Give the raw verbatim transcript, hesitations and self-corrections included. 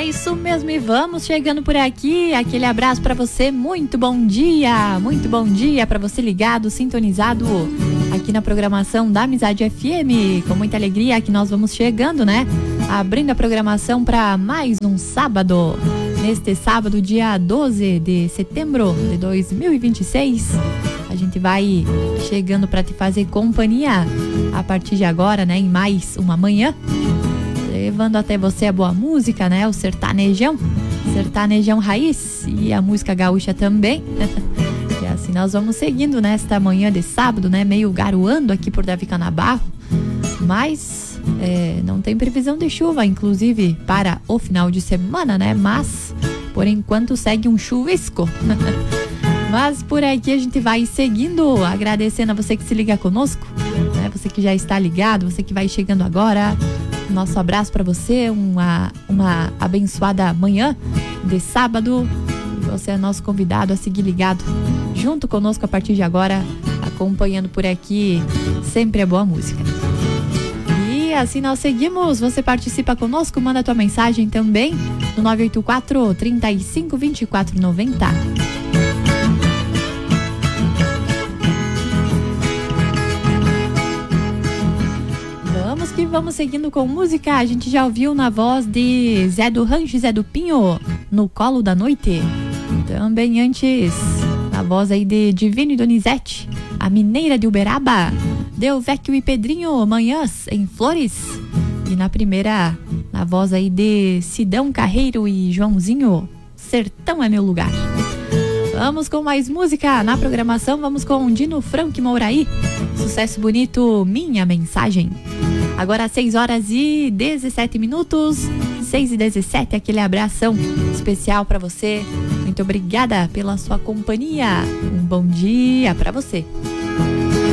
É isso mesmo, e vamos chegando por aqui. Aquele abraço pra você, muito bom dia, muito bom dia pra você ligado, sintonizado aqui na programação da Amizade F M. Com muita alegria que nós vamos chegando, né? Abrindo a programação pra mais um sábado. Neste sábado, dia doze de setembro de dois mil e vinte e seis, a gente vai chegando pra te fazer companhia a partir de agora, né? Em mais uma manhã, levando até você a boa música, né? O sertanejão, sertanejão raiz e a música gaúcha também. E assim nós vamos seguindo nesta manhã de sábado, né? Meio garoando aqui por Davi Canabarro, mas é, não tem previsão de chuva, inclusive para o final de semana, né? Mas por enquanto segue um chuvisco. Mas por aqui a gente vai seguindo, agradecendo a você que se liga conosco, né? Você que já está ligado, você que vai chegando agora. Nosso abraço para você, uma, uma abençoada manhã de sábado. Você é nosso convidado a seguir ligado junto conosco a partir de agora, acompanhando por aqui sempre a boa música. E assim nós seguimos, você participa conosco, manda tua mensagem também no nove oito quatro, três cinco, dois quatro nove zero. Vamos que vamos seguindo com música. A gente já ouviu na voz de Zé do Rancho e Zé do Pinho, No Colo da Noite. Também antes, na voz aí de Divino e Donizete, A Mineira de Uberaba, Del Vecchio e Pedrinho, Manhãs em Flores. E na primeira, na voz aí de Sidão Carreiro e Joãozinho, Sertão é Meu Lugar. Vamos com mais música na programação. Vamos com Dino Franco e Mouraí, sucesso bonito, Minha Mensagem. Agora seis horas e dezessete minutos, seis e dezessete, aquele abração especial pra você. Muito obrigada pela sua companhia. Um bom dia pra você.